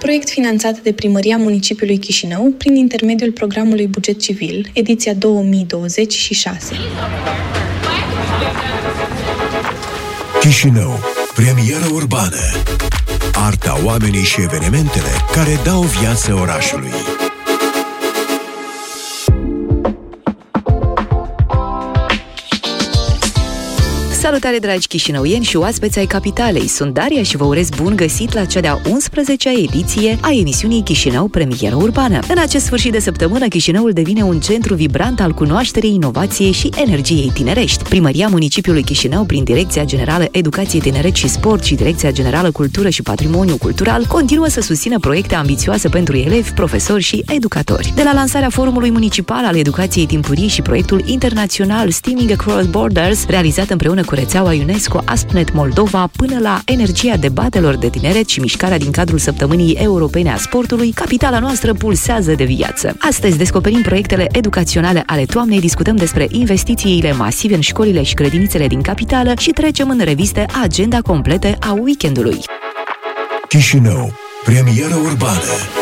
proiect finanțat de Primăria Municipiului Chișinău prin intermediul programului Buget Civil, ediția 2026. Chișinău, premieră urbană. Arta, oamenii și evenimentele care dau viață orașului. Salutare, dragi chișinăuieni și oaspeți ai capitalei! Sunt Daria și vă urez bun găsit la cea de-a 11-a ediție a emisiunii Chișinău Premieră Urbană. În acest sfârșit de săptămână, Chișinăul devine un centru vibrant al cunoașterii, inovației și energiei tinerești. Primăria Municipiului Chișinău, prin Direcția Generală Educație, Tineret și Sport și Direcția Generală Cultură și Patrimoniu Cultural, continuă să susțină proiecte ambițioase pentru elevi, profesori și educatori. De la lansarea Forumului Municipal al Educației Timpurii și proiectul internațional Steaming Across Borders, realizat împreună cu rețeaua UNESCO ASPNet Moldova, până la energia debatelor de tineret și mișcarea din cadrul Săptămânii Europene a Sportului, capitala noastră pulsează de viață. Astăzi descoperim proiectele educaționale ale toamnei, discutăm despre investițiile masive în școlile și grădinițele din capitală și trecem în reviste agenda completă a weekendului. Chișinău, premieră urbană.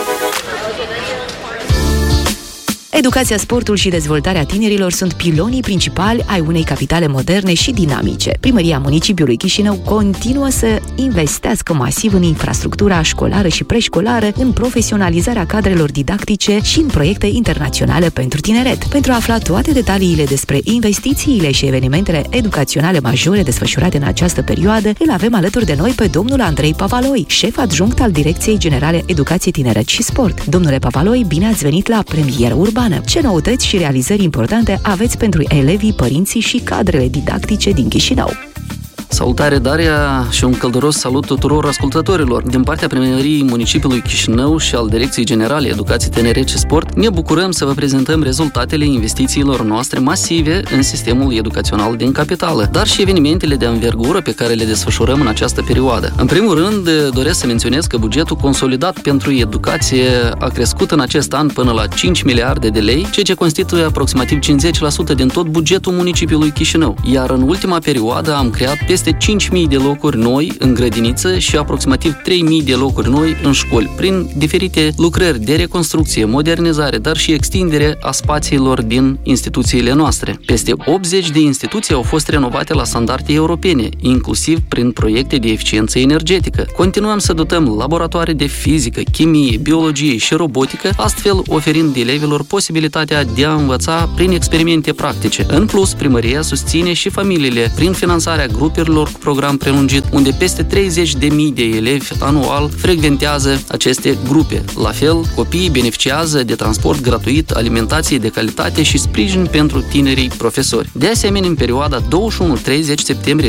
Educația, sportul și dezvoltarea tinerilor sunt pilonii principali ai unei capitale moderne și dinamice. Primăria Municipiului Chișinău continuă să investească masiv în infrastructura școlară și preșcolară, în profesionalizarea cadrelor didactice și în proiecte internaționale pentru tineret. Pentru a afla toate detaliile despre investițiile și evenimentele educaționale majore desfășurate în această perioadă, îl avem alături de noi pe domnul Andrei Pavaloi, șef adjunct al Direcției Generale Educație, Tineret și Sport. Domnule Pavaloi, bine ați venit la Premieră Urbană! Ce noutăți și realizări importante aveți pentru elevii, părinții și cadrele didactice din Chișinău? Salutare, Daria, și un călduros salut tuturor ascultătorilor. Din partea Primăriei Municipiului Chișinău și al Direcției Generale Educație, Tineret și Sport, ne bucurăm să vă prezentăm rezultatele investițiilor noastre masive în sistemul educațional din capitală, dar și evenimentele de învergură pe care le desfășurăm în această perioadă. În primul rând, doresc să menționez că bugetul consolidat pentru educație a crescut în acest an până la 5 miliarde de lei, ceea ce constituie aproximativ 50% din tot bugetul municipiului Chișinău. Iar în ultima perioadă am creat peste 5.000 de locuri noi în grădiniță și aproximativ 3.000 de locuri noi în școli, prin diferite lucrări de reconstrucție, modernizare, dar și extindere a spațiilor din instituțiile noastre. Peste 80 de instituții au fost renovate la standarde europene, inclusiv prin proiecte de eficiență energetică. Continuăm să dotăm laboratoare de fizică, chimie, biologie și robotică, astfel oferind elevilor posibilitatea de a învăța prin experimente practice. În plus, primăria susține și familiile prin finanțarea grupurilor cu program prelungit, unde peste 30.000 de elevi anual frecventează aceste grupe. La fel, copiii beneficiază de transport gratuit, alimentație de calitate și sprijin pentru tinerii profesori. De asemenea, în perioada 21-30 septembrie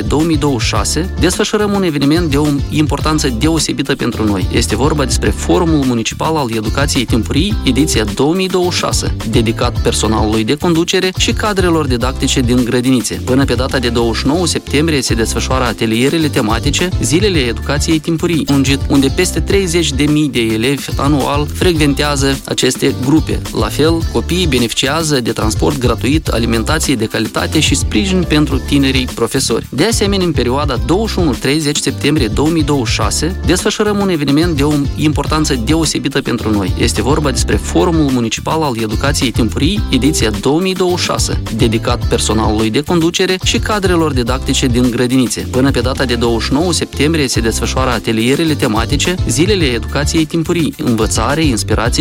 2026, desfășurăm un eveniment de o importanță deosebită pentru noi. Este vorba despre Forumul Municipal al Educației Timpurii, ediția 2026, dedicat personalului de conducere și cadrelor didactice din grădinițe. Până pe data de 29 septembrie se desfășoară atelierele tematice Zilele Educației Timpurii, unde peste 30.000 de elevi anual frecventează aceste grupe. La fel, copiii beneficiază de transport gratuit, alimentație de calitate și sprijin pentru tinerii profesori. De asemenea, în perioada 21-30 septembrie 2026, desfășurăm un eveniment de o importanță deosebită pentru noi. Este vorba despre Forumul Municipal al Educației Timpurii, ediția 2026, dedicat personalului de conducere și cadrelor didactice din grădinițe. Până pe data de 29 septembrie se desfășoară atelierele tematice Zilele Educației Timpurii, învățare, inspirație